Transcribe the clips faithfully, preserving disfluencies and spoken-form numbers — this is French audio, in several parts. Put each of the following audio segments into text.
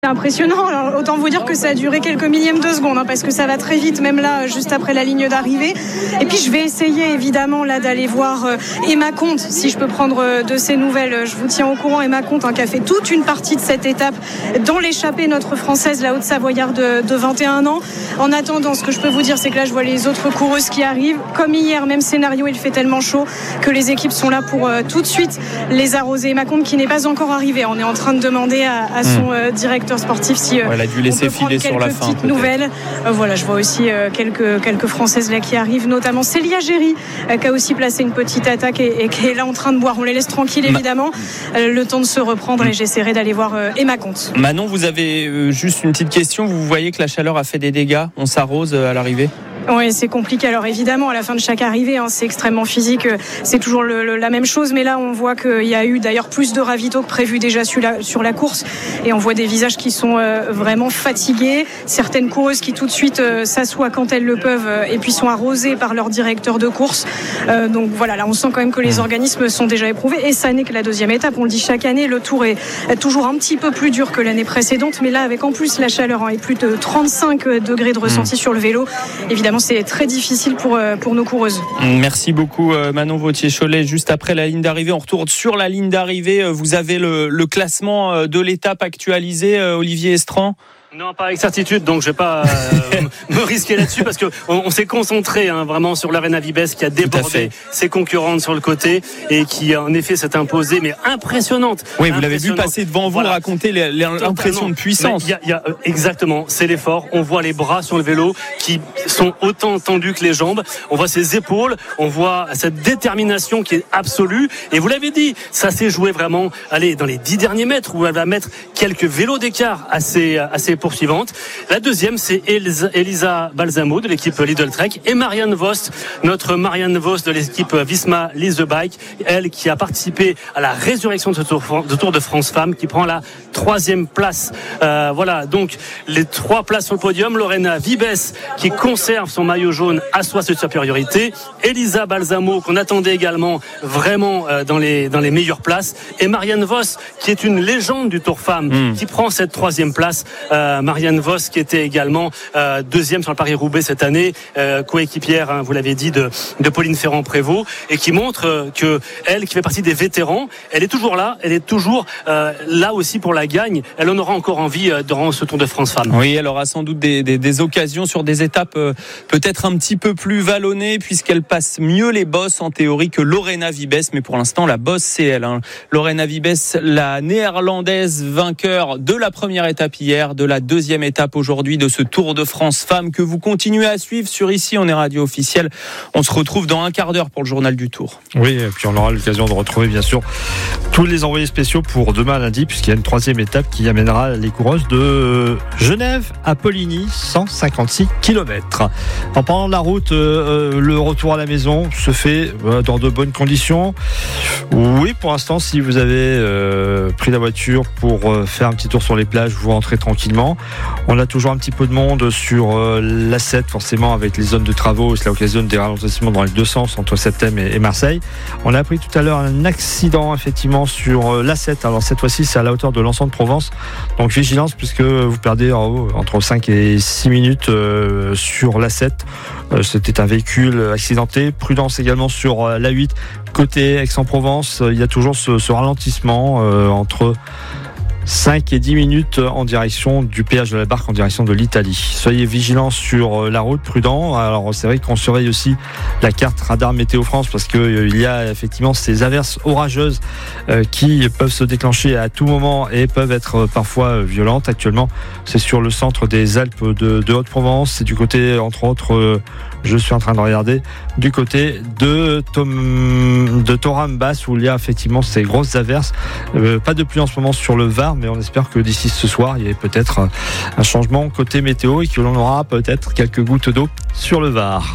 C'est impressionnant, alors autant vous dire que ça a duré quelques millièmes de seconde hein, parce que ça va très vite même là juste après la ligne d'arrivée. Et puis je vais essayer évidemment là d'aller voir euh, Emma Comte si je peux prendre euh, de ses nouvelles. Je vous tiens au courant, Emma Comte hein, qui a fait toute une partie de cette étape dans l'échappée, notre française, la Haute-Savoyarde de, de vingt et un ans. En attendant, ce que je peux vous dire c'est que là je vois les autres coureuses qui arrivent. Comme hier, même scénario, il fait tellement chaud que les équipes sont là pour euh, tout de suite les arroser. Emma Comte qui n'est pas encore arrivée, on est en train de demander à, à son euh, directeur sportif si euh, ouais, elle a dû laisser filer sur la fin. Petites nouvelles. Euh, voilà, je vois aussi euh, quelques quelques Françaises là qui arrivent, notamment Célia Géry euh, qui a aussi placé une petite attaque et, et qui est là en train de boire. On les laisse tranquilles évidemment, euh, le temps de se reprendre et j'essaierai d'aller voir euh, Emma Comte. Manon, vous avez euh, juste une petite question. Vous voyez que la chaleur a fait des dégâts. On s'arrose euh, à l'arrivée. Oui, c'est compliqué. Alors évidemment, à la fin de chaque arrivée, hein, c'est extrêmement physique. C'est toujours le, le, la même chose. Mais là, on voit qu'il y a eu d'ailleurs plus de ravitaux que prévu déjà sur la, sur la course. Et on voit des visages qui sont euh, vraiment fatigués. Certaines coureuses qui tout de suite euh, s'assoient quand elles le peuvent euh, et puis sont arrosées par leur directeur de course. Euh, donc voilà, là, on sent quand même que les organismes sont déjà éprouvés. Et ça n'est que la deuxième étape. On le dit chaque année, le Tour est toujours un petit peu plus dur que l'année précédente. Mais là, avec en plus la chaleur hein, et plus de trente-cinq degrés de ressenti mmh. sur le vélo, évidemment, c'est très difficile pour, pour nos coureuses. Merci beaucoup Manon Vauthier-Cholet. Juste après la ligne d'arrivée, on retourne sur la ligne d'arrivée. Vous avez le, le classement de l'étape actualisé, Olivier Estran? Non, pas avec certitude, donc je vais pas euh, me risquer là-dessus parce que on, on s'est concentré hein, vraiment sur l'Arena Vibes qui a débordé ses concurrentes sur le côté et qui en effet s'est imposée, mais impressionnante. Oui, vous l'avez vu passer devant vous, voilà. Raconter les, les, l'impression de puissance. Y a, y a, exactement, c'est l'effort. On voit les bras sur le vélo qui sont autant tendus que les jambes. On voit ses épaules, on voit cette détermination qui est absolue. Et vous l'avez dit, ça s'est joué vraiment, allez, dans les dix derniers mètres où elle va mettre quelques vélos d'écart assez, assez poursuivante. La deuxième, c'est Elisa, Elisa Balsamo de l'équipe Lidl Trek et Marianne Vos, notre Marianne Vos de l'équipe Visma Lease the Bike, elle qui a participé à la résurrection de ce Tour de, Tour de France Femmes, qui prend la troisième place. Euh, voilà, donc les trois places sur le podium. Lorena Vibes qui conserve son maillot jaune, assoit cette supériorité. Elisa Balsamo qu'on attendait également vraiment euh, dans les dans les meilleures places, et Marianne Vos qui est une légende du Tour Femmes, mmh. qui prend cette troisième place. Euh, Marianne Vos qui était également euh, deuxième sur le Paris-Roubaix cette année, euh, coéquipière, hein, vous l'avez dit, de, de Pauline Ferrand-Prévot, et qui montre euh, que elle, qui fait partie des vétérans, elle est toujours là, elle est toujours euh, là aussi pour la gagne. Elle en aura encore envie euh, durant ce Tour de France Femmes. Oui, elle aura sans doute des, des, des occasions sur des étapes euh, peut-être un petit peu plus vallonnées, puisqu'elle passe mieux les bosses en théorie que Lorena Vibes, mais pour l'instant la bosse c'est elle. Hein. Lorena Vibes, la néerlandaise vainqueur de la première étape hier, de la deuxième étape aujourd'hui de ce Tour de France Femmes que vous continuez à suivre sur Ici on est radio officielle. On se retrouve dans un quart d'heure pour le journal du Tour. Oui, et puis on aura l'occasion de retrouver bien sûr tous les envoyés spéciaux pour demain lundi, puisqu'il y a une troisième étape qui amènera les coureuses de Genève à Poligny, cent cinquante-six kilomètres. En parlant de la route, euh, le retour à la maison se fait euh, dans de bonnes conditions. Oui, pour l'instant, si vous avez euh, pris la voiture pour euh, faire un petit tour sur les plages, vous rentrez tranquillement. On a toujours un petit peu de monde sur euh, l'A sept, forcément, avec les zones de travaux. C'est là occasionne des ralentissements dans les deux sens, entre Septem et, et Marseille. On a appris tout à l'heure un accident, effectivement, sur euh, l'A sept. Alors, cette fois-ci, c'est à la hauteur de l'Anson de Provence. Donc, vigilance, puisque vous perdez en haut, entre cinq et six minutes euh, sur l'A sept. Euh, c'était un véhicule accidenté. Prudence également sur euh, l'A huit. Côté Aix-en-Provence, il y a toujours ce, ce ralentissement euh, entre cinq et dix minutes en direction du péage de la Barque, en direction de l'Italie. Soyez vigilants sur la route, prudents. Alors c'est vrai qu'on surveille aussi la carte radar Météo France, parce qu'il euh, y a effectivement ces averses orageuses euh, qui peuvent se déclencher à tout moment et peuvent être euh, parfois euh, violentes. Actuellement, c'est sur le centre des Alpes de, de Haute-Provence. C'est du côté, entre autres, euh, je suis en train de regarder, du côté de, Tom, de Thorame-Basse, où il y a effectivement ces grosses averses. Euh, pas de pluie en ce moment sur le Var, mais on espère que d'ici ce soir, il y ait peut-être un changement côté météo et que l'on aura peut-être quelques gouttes d'eau sur le Var.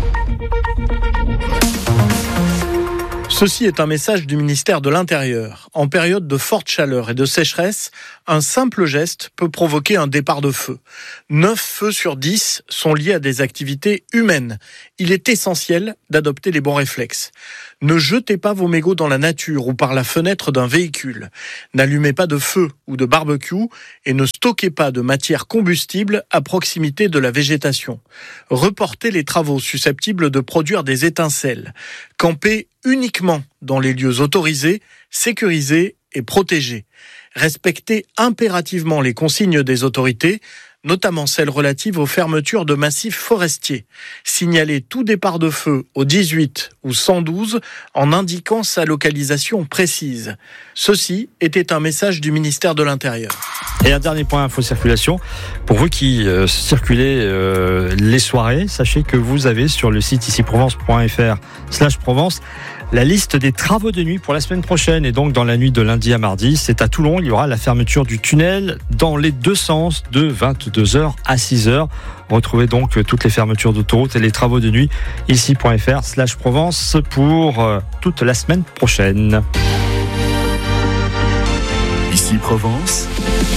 Ceci est un message du ministère de l'Intérieur. en période de forte chaleur et de sécheresse, un simple geste peut provoquer un départ de feu. neuf feux sur dix sont liés à des activités humaines. Il est essentiel d'adopter les bons réflexes. Ne jetez pas vos mégots dans la nature ou par la fenêtre d'un véhicule. N'allumez pas de feu ou de barbecue et ne stockez pas de matière combustible à proximité de la végétation. Reportez les travaux susceptibles de produire des étincelles. Campez uniquement dans les lieux autorisés, sécurisés et protégés. Respectez impérativement les consignes des autorités, notamment celles relatives aux fermetures de massifs forestiers. Signalez tout départ de feu au dix-huit ou cent douze en indiquant sa localisation précise. Ceci était un message du ministère de l'Intérieur. Et un dernier point info circulation. Pour vous qui euh, circulez euh, les soirées, sachez que vous avez sur le site ici provence point f r slash Provence la liste des travaux de nuit pour la semaine prochaine et donc dans la nuit de lundi à mardi. C'est à Toulon, il y aura la fermeture du tunnel dans les deux sens de vingt-deux heures à six heures. Retrouvez donc toutes les fermetures d'autoroute et les travaux de nuit ici point f r slash Provence pour euh, toute la semaine prochaine. Ici Provence.